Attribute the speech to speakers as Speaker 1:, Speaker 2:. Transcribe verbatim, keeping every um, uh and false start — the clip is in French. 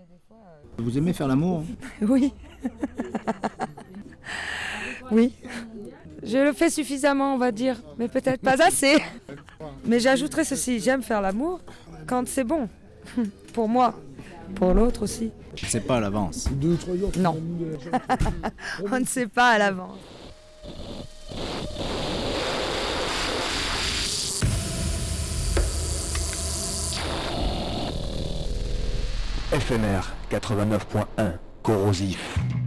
Speaker 1: Vous aimez faire l'amour?
Speaker 2: Oui. Oui. Je le fais suffisamment, on va dire, mais peut-être pas assez. Mais j'ajouterai ceci, j'aime faire l'amour quand c'est bon. Pour moi, pour l'autre aussi.
Speaker 1: Je sais pas à l'avance.
Speaker 2: Non. On ne sait pas à l'avance.
Speaker 3: F M R quatre-vingt-neuf point un, corrosif.